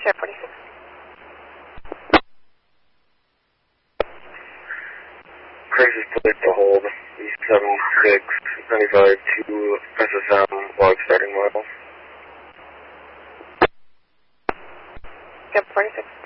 Sierra 46. Crisis plate to hold, E7695 to SSM, log starting model. Sierra 46.